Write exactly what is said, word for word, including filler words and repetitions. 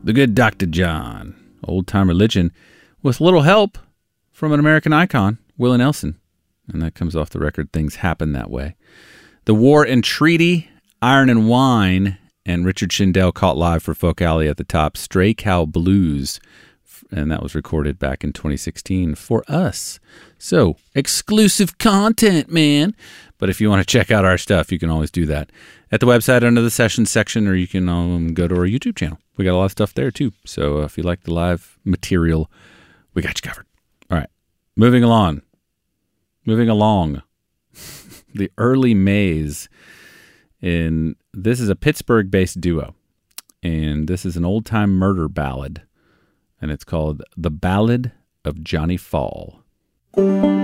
The Good Doctor John, Old Time Religion, with little help from an American icon, Willie Nelson. And that comes off the record Things Happen That Way. The War and Treaty, Iron and Wine, and Richard Shindell caught live for Folk Alley at the top, Stray Cow Blues. And that was recorded back in twenty sixteen for us. So, exclusive content, man. But if you want to check out our stuff, you can always do that at the website under the sessions section, or you can um, go to our YouTube channel. We got a lot of stuff there, too. So, uh, if you like the live material, we got you covered. All right. Moving along. Moving along. The Early Maze. In, this is a Pittsburgh-based duo. And this is an old-time murder ballad. And it's called The Ballad of Johnny Fall.